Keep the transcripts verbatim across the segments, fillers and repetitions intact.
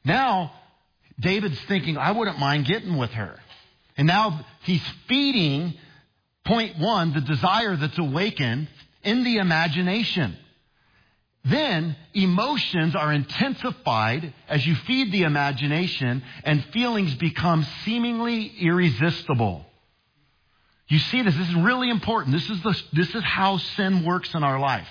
Now, David's thinking, I wouldn't mind getting with her. And now he's feeding, point one, the desire that's awakened in the imagination. Then emotions are intensified as you feed the imagination, and feelings become seemingly irresistible. You see this. This is really important. This is the, this is how sin works in our life.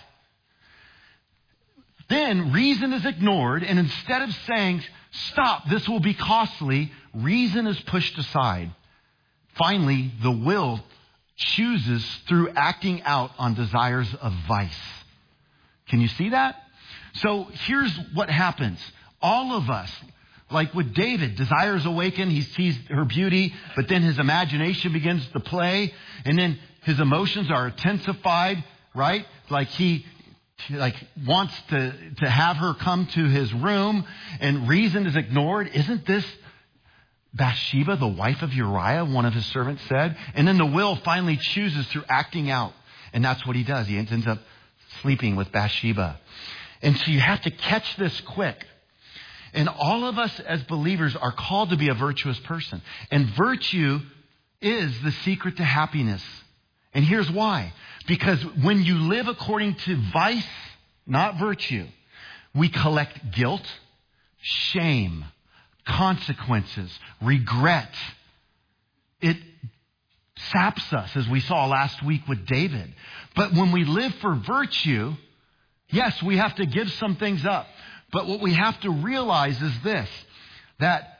Then reason is ignored, and instead of saying, stop, this will be costly, reason is pushed aside. Finally, the will chooses through acting out on desires of vice. Can you see that? So here's what happens. All of us, like with David, desires awaken. He sees her beauty, but then his imagination begins to play, and then his emotions are intensified, right? Like he like wants to, to have her come to his room, and reason is ignored. Isn't this Bathsheba, the wife of Uriah, one of his servants said? And then the will finally chooses through acting out. And that's what he does. He ends up sleeping with Bathsheba. And so you have to catch this quick. And all of us as believers are called to be a virtuous person. And virtue is the secret to happiness. And here's why. Because when you live according to vice, not virtue, we collect guilt, shame, consequences, regret. It saps us, as we saw last week with David. But when we live for virtue, yes, we have to give some things up. But what we have to realize is this, that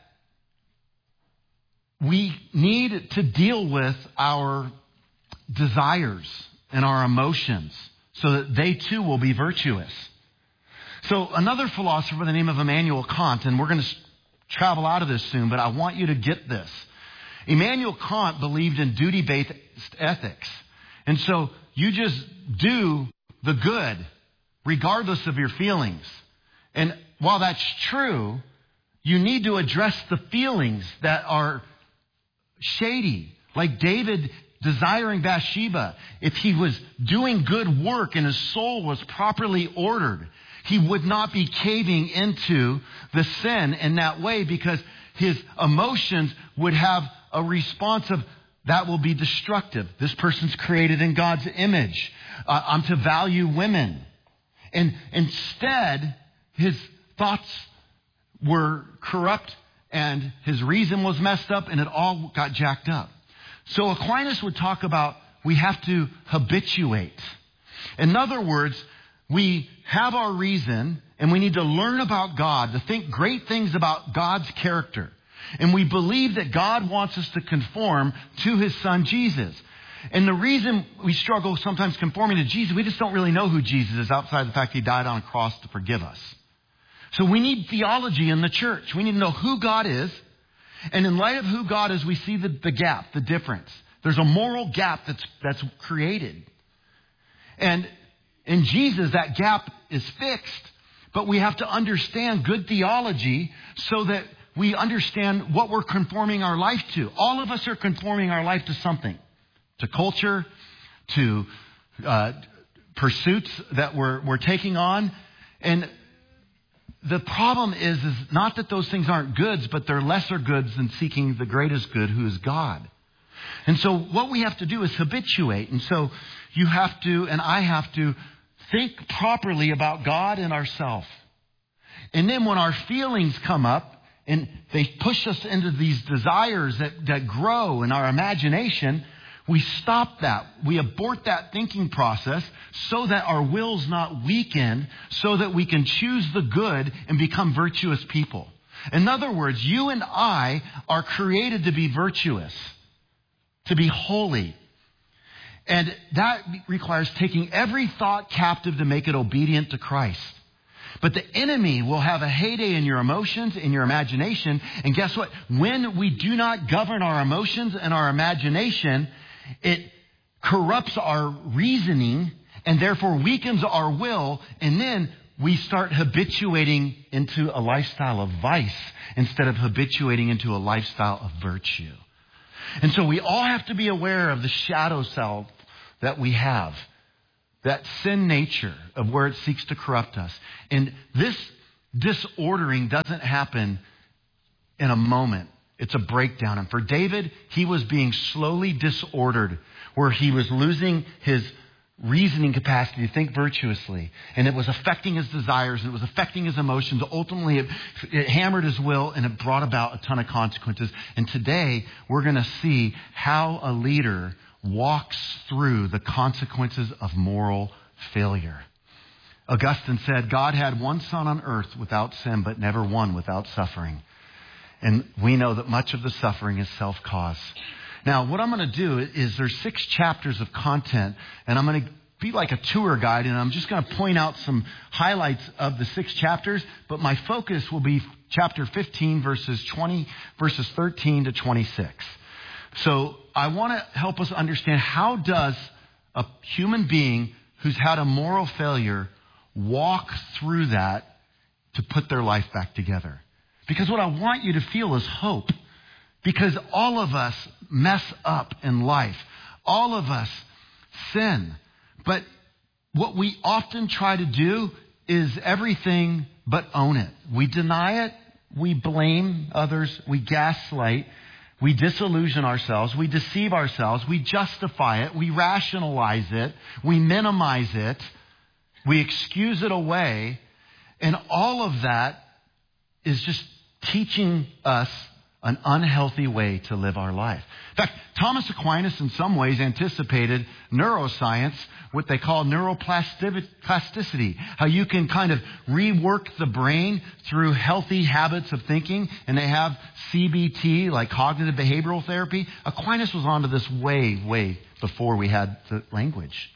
we need to deal with our desires and our emotions so that they too will be virtuous. So another philosopher by the name of Immanuel Kant, and we're going to travel out of this soon, but I want you to get this. Immanuel Kant believed in duty-based ethics. And so you just do the good regardless of your feelings. And while that's true, you need to address the feelings that are shady. Like David desiring Bathsheba. If he was doing good work and his soul was properly ordered, he would not be caving into the sin in that way, because his emotions would have a response of, that will be destructive. This person's created in God's image. Uh, I'm to value women. And instead, his thoughts were corrupt and his reason was messed up and it all got jacked up. So Aquinas would talk about we have to habituate. In other words, we have our reason and we need to learn about God, to think great things about God's character. And we believe that God wants us to conform to his son Jesus. And the reason we struggle sometimes conforming to Jesus, we just don't really know who Jesus is outside the fact he died on a cross to forgive us. So we need theology in the church. We need to know who God is. And in light of who God is, we see the, the gap, the difference. There's a moral gap that's, that's created. And in Jesus, that gap is fixed. But we have to understand good theology so that we understand what we're conforming our life to. All of us are conforming our life to something. To culture, to uh, pursuits that we're, we're taking on. And the problem is, is not that those things aren't goods, but they're lesser goods than seeking the greatest good, who is God. And so what we have to do is habituate. And so you have to, and I have to, think properly about God and ourselves. And then when our feelings come up, and they push us into these desires that, that grow in our imagination, we stop that. We abort that thinking process so that our will's not weakened, so that we can choose the good and become virtuous people. In other words, you and I are created to be virtuous, to be holy. And that requires taking every thought captive to make it obedient to Christ. But the enemy will have a heyday in your emotions, in your imagination. And guess what? When we do not govern our emotions and our imagination, it corrupts our reasoning and therefore weakens our will. And then we start habituating into a lifestyle of vice instead of habituating into a lifestyle of virtue. And so we all have to be aware of the shadow self that we have, that sin nature of where it seeks to corrupt us. And this disordering doesn't happen in a moment. It's a breakdown. And for David, he was being slowly disordered, where he was losing his reasoning capacity to think virtuously. And it was affecting his desires, and it was affecting his emotions. Ultimately, it, it hammered his will, and it brought about a ton of consequences. And today, we're going to see how a leader walks through the consequences of moral failure. Augustine said, God had one son on earth without sin, but never one without suffering. And we know that much of the suffering is self-caused. Now, what I'm going to do is there's six chapters of content, and I'm going to be like a tour guide, and I'm just going to point out some highlights of the six chapters, but my focus will be chapter fifteen, verses twenty, verses thirteen to twenty-six. So I want to help us understand, how does a human being who's had a moral failure walk through that to put their life back together? Because what I want you to feel is hope. Because all of us mess up in life. All of us sin. But what we often try to do is everything but own it. We deny it. We blame others. We gaslight. We disillusion ourselves. We deceive ourselves. We justify it. We rationalize it. We minimize it. We excuse it away. And all of that is just teaching us an unhealthy way to live our life. In fact, Thomas Aquinas in some ways anticipated neuroscience, what they call neuroplasticity, how you can kind of rework the brain through healthy habits of thinking, and they have C B T, like cognitive behavioral therapy. Aquinas was onto this way, way before we had the language.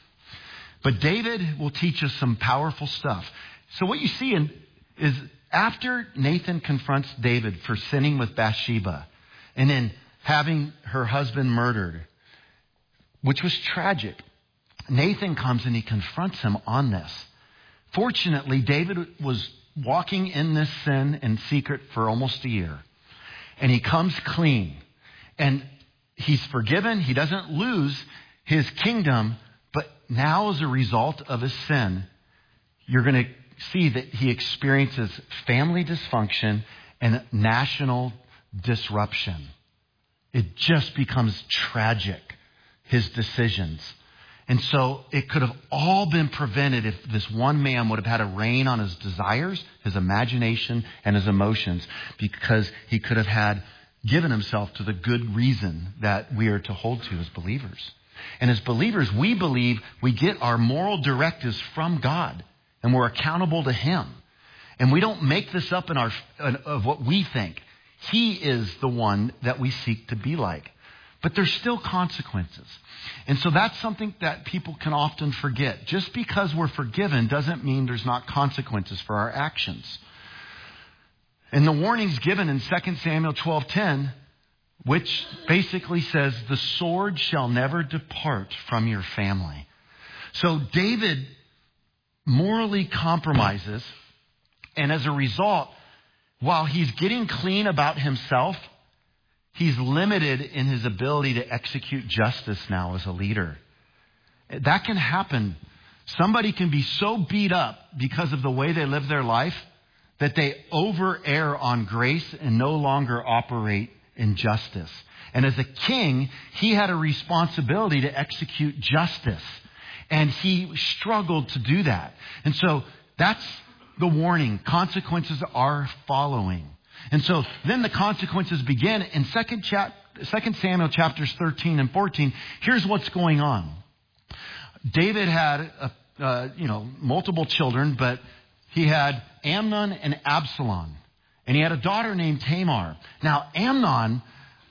But David will teach us some powerful stuff. So what you see in, is after Nathan confronts David for sinning with Bathsheba and then having her husband murdered, which was tragic, Nathan comes and he confronts him on this. Fortunately, David was walking in this sin in secret for almost a year. And he comes clean. And he's forgiven. He doesn't lose his kingdom. But now, as a result of his sin, you're going to see that he experiences family dysfunction and national disruption. It just becomes tragic, his decisions. And so it could have all been prevented if this one man would have had a rein on his desires, his imagination, and his emotions, because he could have had given himself to the good reason that we are to hold to as believers. And as believers, we believe we get our moral directives from God. And we're accountable to Him. And we don't make this up in our of what we think. He is the one that we seek to be like. But there's still consequences. And so that's something that people can often forget. Just because we're forgiven doesn't mean there's not consequences for our actions. And the warning's given in Second Samuel twelve ten, which basically says, the sword shall never depart from your family. So David morally compromises, and as a result, while he's getting clean about himself, he's limited in his ability to execute justice now as a leader. That can happen. Somebody can be so beat up because of the way they live their life that they over err on grace and no longer operate in justice. And as a king, he had a responsibility to execute justice. And he struggled to do that. And so that's the warning. Consequences are following. And so then the consequences begin in Second Samuel chapters thirteen and fourteen. Here's what's going on. David had, uh, uh, you know, multiple children, but he had Amnon and Absalom. And he had a daughter named Tamar. Now, Amnon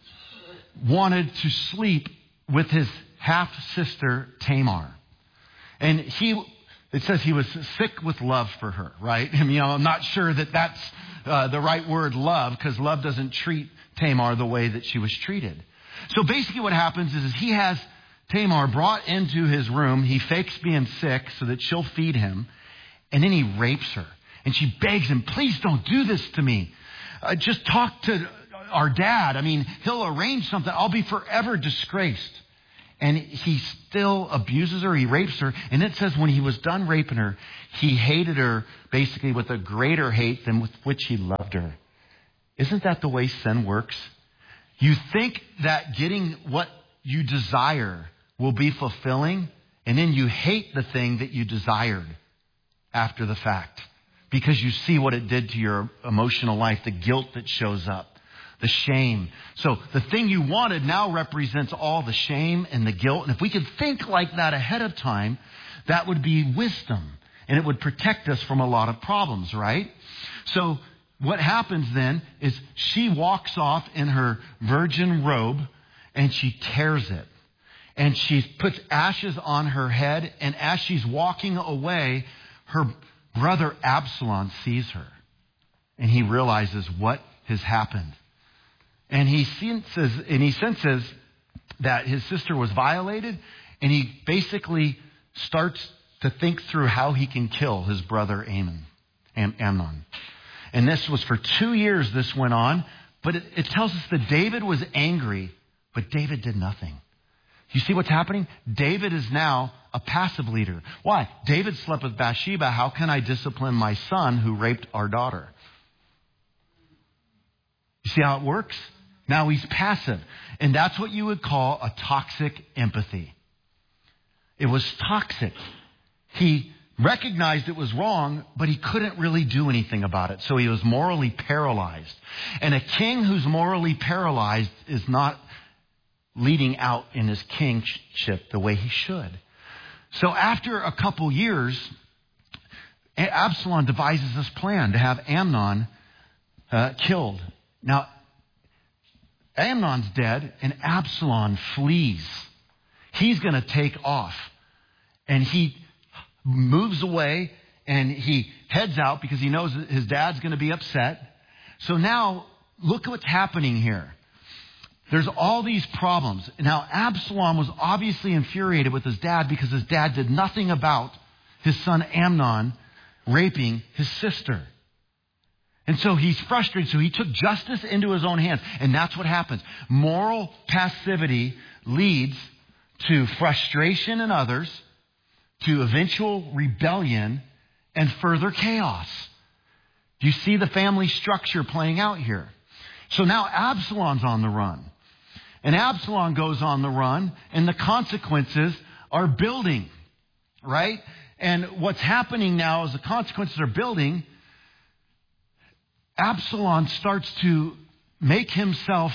wanted to sleep with his half-sister Tamar. And he, it says he was sick with love for her, right? And, you know, I'm not sure that that's uh, the right word, love, because love doesn't treat Tamar the way that she was treated. So basically what happens is, is he has Tamar brought into his room. He fakes being sick so that she'll feed him. And then he rapes her. And she begs him, please don't do this to me. Uh, just talk to our dad. I mean, he'll arrange something. I'll be forever disgraced. And he still abuses her. He rapes her. And it says when he was done raping her, he hated her basically with a greater hate than with which he loved her. Isn't that the way sin works? You think that getting what you desire will be fulfilling, and then you hate the thing that you desired after the fact because you see what it did to your emotional life, the guilt that shows up. The shame. So the thing you wanted now represents all the shame and the guilt. And if we could think like that ahead of time, that would be wisdom. And it would protect us from a lot of problems, right? So what happens then is she walks off in her virgin robe and she tears it. And she puts ashes on her head. And as she's walking away, her brother Absalom sees her. And he realizes what has happened. And he senses, and he senses that his sister was violated, and he basically starts to think through how he can kill his brother Ammon, Am, Amnon. And this was for two years this went on, but it, it tells us that David was angry, but David did nothing. You see what's happening? David is now a passive leader. Why? David slept with Bathsheba. How can I discipline my son who raped our daughter? You see how it works? Now he's passive. And that's what you would call a toxic empathy. It was toxic. He recognized it was wrong, but he couldn't really do anything about it. So he was morally paralyzed. And a king who's morally paralyzed is not leading out in his kingship the way he should. So after a couple years, Absalom devises this plan to have Amnon uh, killed. Now, Amnon's dead, and Absalom flees. He's going to take off. And he moves away, and he heads out because he knows that his dad's going to be upset. So now, look at what's happening here. There's all these problems. Now, Absalom was obviously infuriated with his dad because his dad did nothing about his son Amnon raping his sister. And so he's frustrated. So he took justice into his own hands. And that's what happens. Moral passivity leads to frustration in others, to eventual rebellion, and further chaos. Do you see the family structure playing out here? So now Absalom's on the run. And Absalom goes on the run, and the consequences are building, right? And what's happening now is the consequences are building. Absalom starts to make himself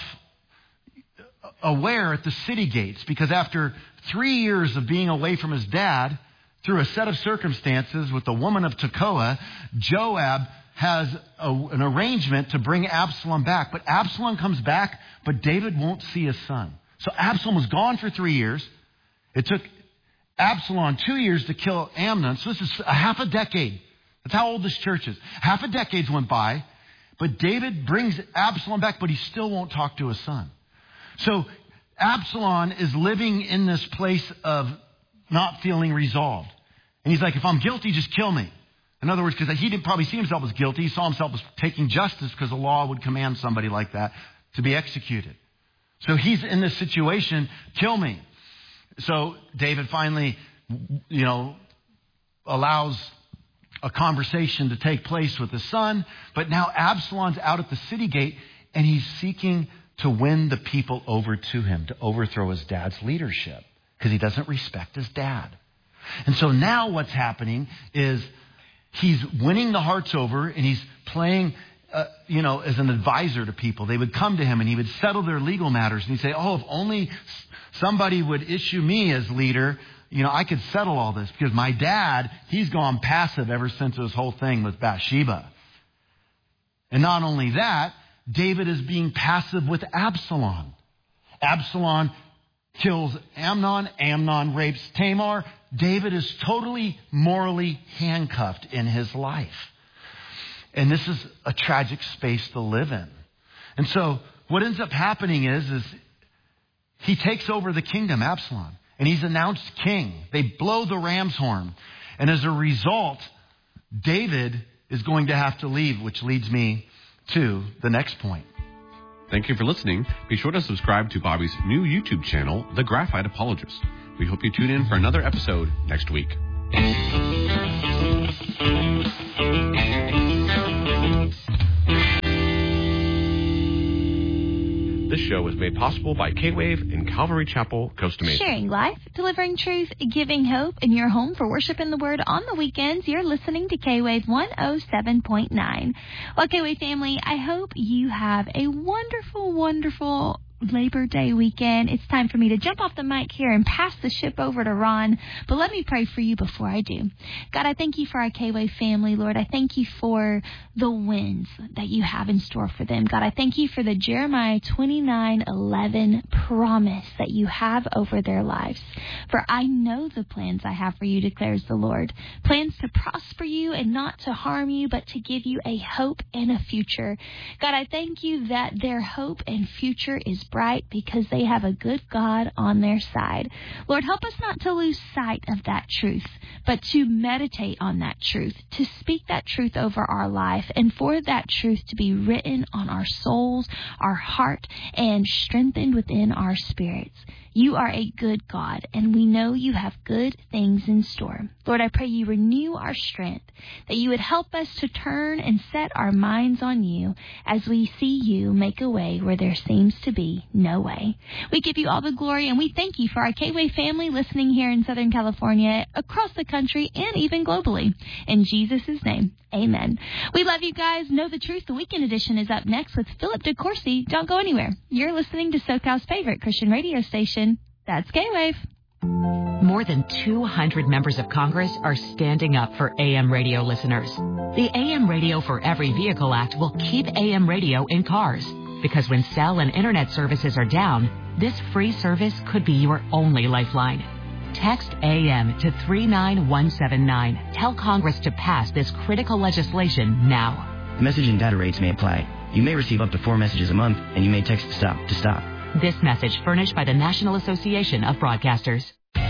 aware at the city gates because after three years of being away from his dad, through a set of circumstances with the woman of Tekoa, Joab has a, an arrangement to bring Absalom back. But Absalom comes back, but David won't see his son. So Absalom was gone for three years. It took Absalom two years to kill Amnon. So this is a half a decade. That's how old this church is. Half a decade went by. But David brings Absalom back, but he still won't talk to his son. So Absalom is living in this place of not feeling resolved. And he's like, if I'm guilty, just kill me. In other words, because he didn't probably see himself as guilty. He saw himself as taking justice because the law would command somebody like that to be executed. So he's in this situation, kill me. So David finally, you know, allows a conversation to take place with his son. But now Absalom's out at the city gate and he's seeking to win the people over to him, to overthrow his dad's leadership because he doesn't respect his dad. And so now what's happening is he's winning the hearts over and he's playing, uh, you know, as an advisor to people. They would come to him and he would settle their legal matters. And he'd say, oh, if only somebody would issue me as leader, you know, I could settle all this because my dad, he's gone passive ever since this whole thing with Bathsheba. And not only that, David is being passive with Absalom. Absalom kills Amnon. Amnon rapes Tamar. David is totally morally handcuffed in his life. And this is a tragic space to live in. And so what ends up happening is, is he takes over the kingdom, Absalom, and he's announced king. They blow the ram's horn. And as a result, David is going to have to leave, which leads me to the next point. Thank you for listening. Be sure to subscribe to Bobby's new YouTube channel, The Graphite Apologist. We hope you tune in for another episode next week. This show was made possible by K-Wave in Calvary Chapel, Costa Mesa. Sharing life, delivering truth, giving hope in your home for worship in the Word on the weekends. You're listening to K-Wave one oh seven point nine. Well, K-Wave family, I hope you have a wonderful, wonderful Labor Day weekend. It's time for me to jump off the mic here and pass the ship over to Ron. But let me pray for you before I do. God, I thank you for our K-Wave family, Lord. I thank you for the wins that you have in store for them. God, I thank you for the Jeremiah twenty-nine eleven promise that you have over their lives. For I know the plans I have for you, declares the Lord. Plans to prosper you and not to harm you, but to give you a hope and a future. God, I thank you that their hope and future is bright because they have a good God on their side. Lord, help us not to lose sight of that truth, but to meditate on that truth, to speak that truth over our life, and for that truth to be written on our souls, our heart, and strengthened within our spirits. You are a good God, and we know you have good things in store. Lord, I pray you renew our strength, that you would help us to turn and set our minds on you as we see you make a way where there seems to be no way. We give you all the glory, and we thank you for our K-Wave family listening here in Southern California, across the country, and even globally. In Jesus' name, amen. We love you guys. Know the Truth. The Weekend Edition is up next with Philip DeCourcy. Don't go anywhere. You're listening to SoCal's favorite Christian radio station. That's K-Wave. More than two hundred members of Congress are standing up for A M radio listeners. The A M Radio for Every Vehicle Act will keep A M radio in cars, because when cell and internet services are down, this free service could be your only lifeline. Text A M to three nine one seven nine. Tell Congress to pass this critical legislation now. Message and data rates may apply. You may receive up to four messages a month, and you may text STOP to stop. This message furnished by the National Association of Broadcasters.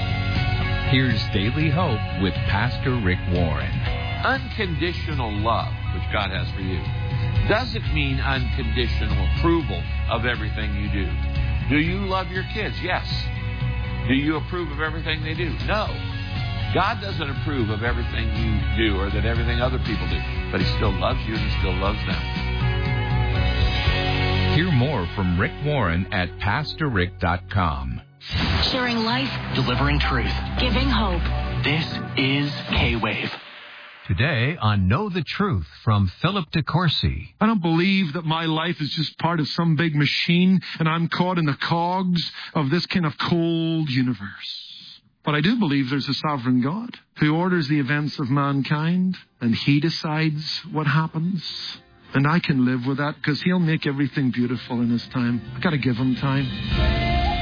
Here's Daily Hope with Pastor Rick Warren. Unconditional love, which God has for you, doesn't mean unconditional approval of everything you do. Do you love your kids? Yes. Do you approve of everything they do? No. God doesn't approve of everything you do or that everything other people do, but he still loves you and he still loves them. Hear more from Rick Warren at pastor rick dot com. Sharing life, delivering truth, giving hope. This is K-Wave. Today on Know the Truth from Philip DeCourcy. I don't believe that my life is just part of some big machine and I'm caught in the cogs of this kind of cold universe. But I do believe there's a sovereign God who orders the events of mankind and he decides what happens. And I can live with that because he'll make everything beautiful in his time. I've got to give him time.